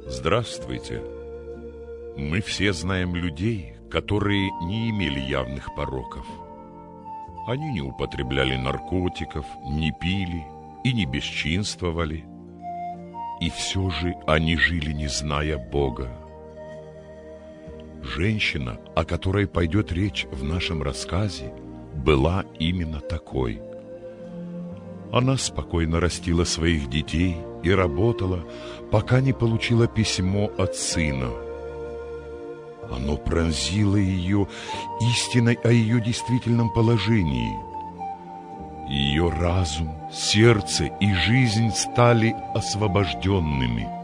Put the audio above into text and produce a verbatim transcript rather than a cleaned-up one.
Здравствуйте. Мы все знаем людей, которые не имели явных пороков. Они не употребляли наркотиков, не пили и не бесчинствовали. И все же они жили, не зная Бога. Женщина, о которой пойдет речь в нашем рассказе, была именно такой. Она спокойно растила своих детей и работала, пока не получила письмо от сына. Оно пронзило ее истиной о ее действительном положении. Ее разум, сердце и жизнь стали освобожденными.